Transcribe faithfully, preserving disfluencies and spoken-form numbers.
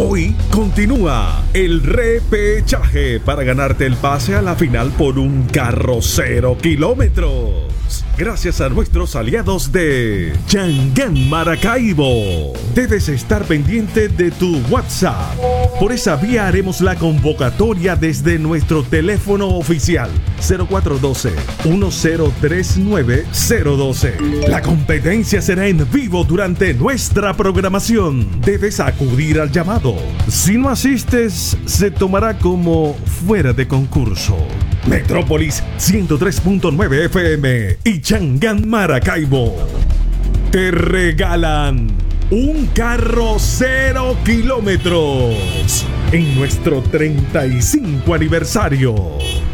Hoy continúa el repechaje para ganarte el pase a la final por un carro cero kilómetros. Gracias a nuestros aliados de Chang'an Maracaibo. Debes estar pendiente de tu WhatsApp. Por esa vía haremos la convocatoria desde nuestro teléfono oficial cero cuatro uno dos, uno cero tres nueve cero uno dos. La competencia será en vivo durante nuestra programación. Debes acudir al llamado. Si no asistes, se tomará como fuera de concurso. Metrópolis ciento tres punto nueve F M y Chang'an Maracaibo te regalan un carro cero kilómetros en nuestro treinta y cinco aniversario.